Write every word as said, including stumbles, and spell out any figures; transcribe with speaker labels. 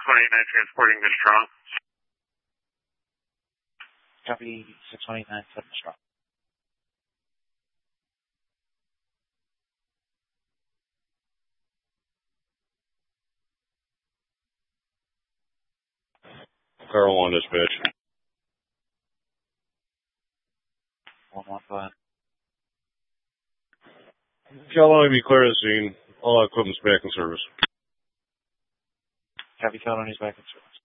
Speaker 1: one eight nine transporting to Strong.
Speaker 2: Copy six one eight nine seven Strong.
Speaker 3: Carl one dispatch.
Speaker 2: One one, go ahead.
Speaker 3: Caledonia be clear of the scene. All equipment's back in service.
Speaker 2: Copy, Caledonia is back in service.